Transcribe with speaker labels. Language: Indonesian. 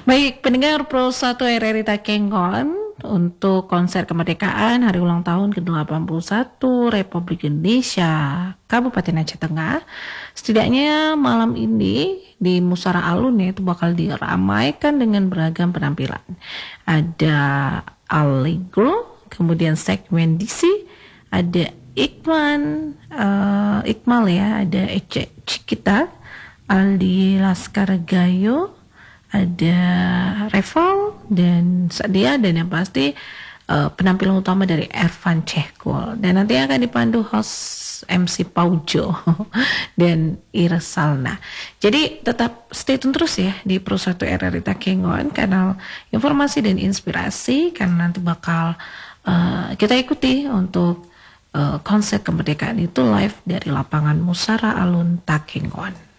Speaker 1: Baik, pendengar Pro 1 RRI Takengon, untuk konser kemerdekaan hari ulang tahun ke-81 Republik Indonesia Kabupaten Aceh Tengah, setidaknya malam ini di Musara Alun ya, itu bakal diramaikan dengan beragam penampilan. Ada Allegro, kemudian segmen DC, ada Iqmal ya, ada Ece Cikita, Aldi Laskar Gayo, ada Reval dan Sadia, dan yang pasti penampilan utama dari Ervan Cehkol, dan nanti akan dipandu host MC Paujo dan Irsalna. Jadi tetap stay tune terus ya di Pro 1 RRI Takengon, kanal informasi dan inspirasi, karena nanti bakal kita ikuti untuk konser kemerdekaan itu live dari lapangan Musara Alun Takengon.